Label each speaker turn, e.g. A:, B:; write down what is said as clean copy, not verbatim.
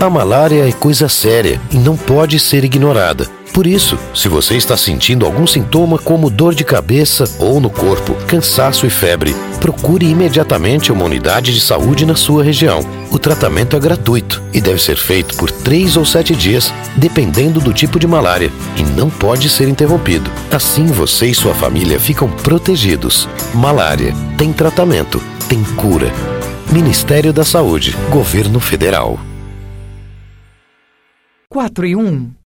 A: A malária é coisa séria e não pode ser ignorada. Por isso, se você está sentindo algum sintoma como dor de cabeça ou no corpo, cansaço e febre, procure imediatamente uma unidade de saúde na sua região. O tratamento é gratuito e deve ser feito por 3 ou 7 dias, dependendo do tipo de malária, e não pode ser interrompido. Assim você e sua família ficam protegidos. Malária tem tratamento, tem cura. Ministério da Saúde, Governo Federal.
B: 4 e 1.